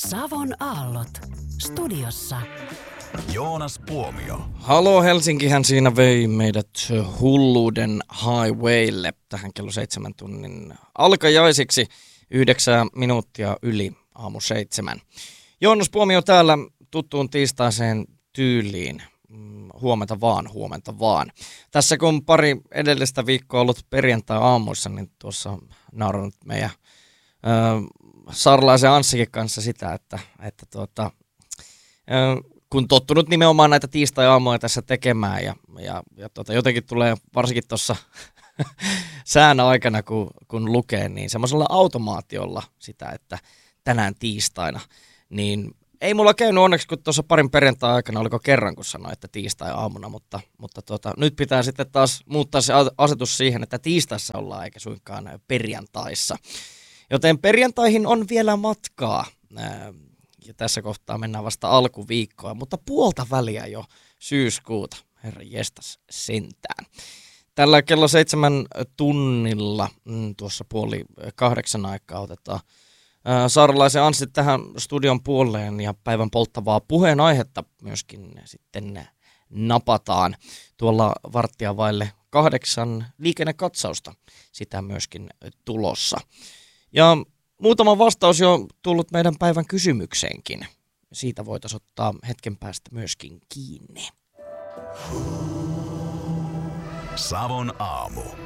Savon aallot. Studiossa Joonas Puomio. Haloo Helsinkihän siinä vei meidät hulluuden highwaylle tähän kello 7 tunnin alkajaisiksi 9 minuuttia yli aamu 7. Joonas Puomio täällä tuttuun tiistaiseen tyyliin. Huomenta vaan. Tässä kun pari edellistä viikkoa ollut perjantai-aamuissa, niin tuossa nauranut meidän saarlaisen Anssikin kanssa sitä, että kun tottunut nimenomaan näitä tiistai-aamuja tässä tekemään ja jotenkin tulee varsinkin tuossa sään aikana, kun lukee, niin semmoisella automaatiolla sitä, että tänään tiistaina, niin ei mulla käynyt onneksi, kun tuossa parin perjantai-aikana, oliko kerran, kun sanoin, että tiistai-aamuna, mutta nyt pitää sitten taas muuttaa se asetus siihen, että tiistaissa ollaan eikä suinkaan perjantaissa. Joten perjantaihin on vielä matkaa, ja tässä kohtaa mennään vasta alkuviikkoa, mutta puolta väliä jo syyskuuta, herra jestas sentään. Tällä kello 7 tunnilla, tuossa 7:30 aikaa otetaan saaralaisen Anssi tähän studion puoleen ja päivän polttavaa puheenaihetta myöskin sitten napataan tuolla 7:15 liikennekatsausta, sitä myöskin tulossa. Ja muutama vastaus jo tullut meidän päivän kysymykseenkin. Siitä voitaisiin ottaa hetken päästä myöskin kiinni. Savon aamu.